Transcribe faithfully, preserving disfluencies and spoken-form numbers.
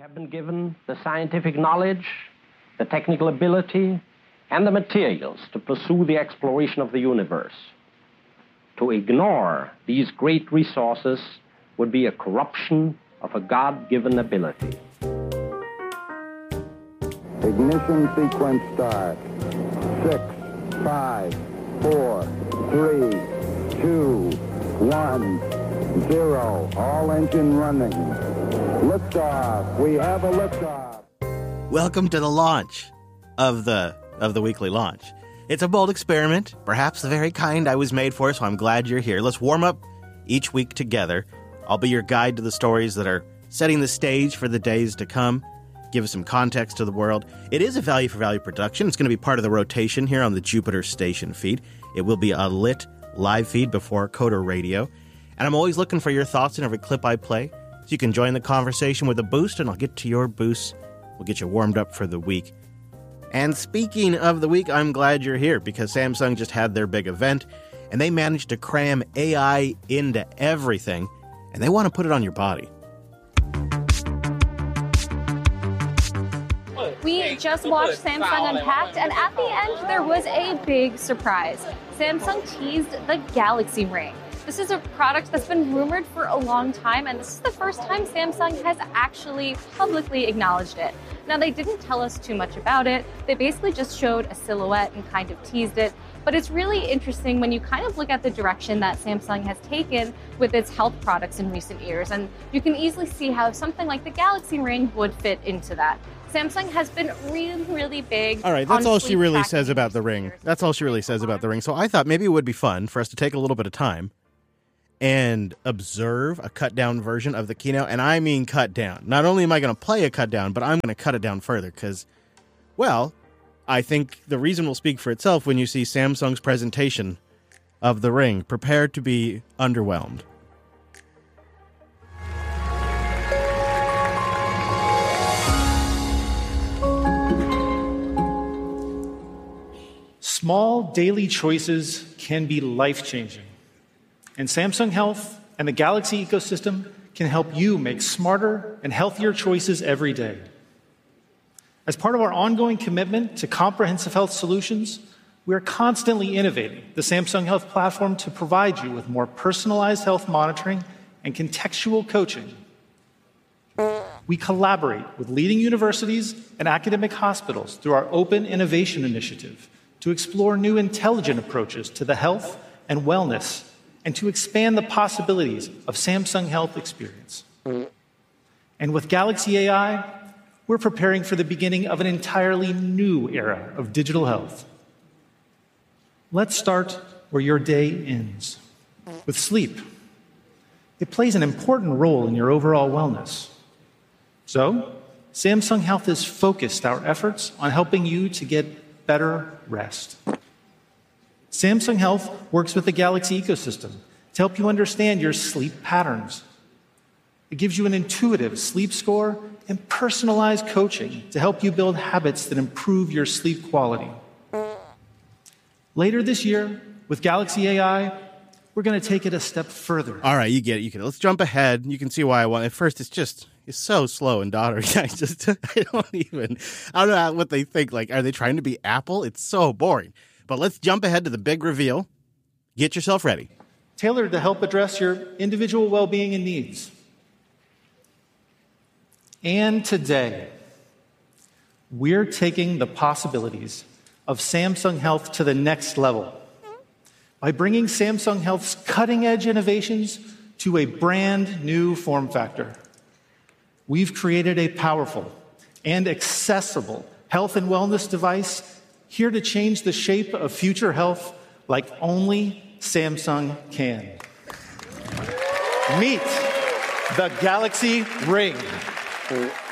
have been given the scientific knowledge, the technical ability, and the materials to pursue the exploration of the universe. To ignore these great resources would be a corruption of a God-given ability. Ignition sequence start. Six, five, four, three, two, one, zero. All engine running. Liftoff. We have a liftoff. Welcome to the launch of the of the weekly launch. It's a bold experiment, perhaps the very kind I was made for, so I'm glad you're here. Let's warm up each week together. I'll be your guide to the stories that are setting the stage for the days to come. Give us some context to the world. It is a value for value production. It's going to be part of the rotation here on the Jupiter Station feed. It will be a lit live feed before Coder Radio. And I'm always looking for your thoughts in every clip I play. So you can join the conversation with a boost, and I'll get to your boost. We'll get you warmed up for the week. And speaking of the week, I'm glad you're here because Samsung just had their big event, and they managed to cram A I into everything, and they want to put it on your body. We just watched Samsung Unpacked, and at the end, there was a big surprise. Samsung teased the Galaxy Ring. This is a product that's been rumored for a long time, and this is the first time Samsung has actually publicly acknowledged it. Now, they didn't tell us too much about it. They basically just showed a silhouette and kind of teased it. But it's really interesting when you kind of look at the direction that Samsung has taken with its health products in recent years. And you can easily see how something like the Galaxy Ring would fit into that. Samsung has been really, really big. All right, that's all she really says about the ring. That's all she really says about the ring. So I thought maybe it would be fun for us to take a little bit of time and observe a cut-down version of the keynote. And I mean cut down. Not only am I going to play a cut down, but I'm going to cut it down further because, well, I think the reason will speak for itself when you see Samsung's presentation of the ring. Prepare to be underwhelmed. Small daily choices can be life-changing. And Samsung Health and the Galaxy ecosystem can help you make smarter and healthier choices every day. As part of our ongoing commitment to comprehensive health solutions, we are constantly innovating the Samsung Health platform to provide you with more personalized health monitoring and contextual coaching. We collaborate with leading universities and academic hospitals through our Open Innovation Initiative to explore new intelligent approaches to the health and wellness and to expand the possibilities of Samsung Health experience. And with Galaxy A I, we're preparing for the beginning of an entirely new era of digital health. Let's start where your day ends, with sleep. It plays an important role in your overall wellness. So, Samsung Health has focused our efforts on helping you to get better rest. Samsung Health works with the Galaxy ecosystem to help you understand your sleep patterns. It gives you an intuitive sleep score and personalized coaching to help you build habits that improve your sleep quality. Later this year, with Galaxy A I, we're going to take it a step further. All right, you get it. You get it. Let's jump ahead. You can see why I want. At first, it's just it's so slow and dottery. I just I don't even I don't know what they think. Like, are they trying to be Apple? It's so boring. But let's jump ahead to the big reveal. Get yourself ready. Tailored to help address your individual well-being and needs. And today, we're taking the possibilities of Samsung Health to the next level by bringing Samsung Health's cutting-edge innovations to a brand new form factor. We've created a powerful and accessible health and wellness device here to change the shape of future health like only Samsung can. Meet the Galaxy Ring.